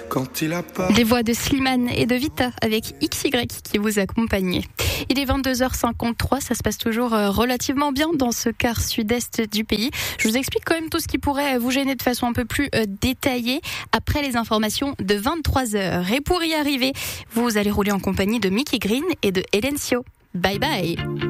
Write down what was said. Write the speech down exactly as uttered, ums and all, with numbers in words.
quand il a pas. Les voix de Slimane et de Vita avec X Y qui vous accompagnent. Il est vingt-deux heures cinquante-trois, ça se passe toujours relativement bien dans ce quart sud-est du pays. Je vous explique quand même tout ce qui pourrait vous gêner de façon un peu plus détaillée après les informations de vingt-trois heures. Et pour y arriver, vous allez rouler en compagnie de Mickey Green et de Hélène Sio. Bye bye.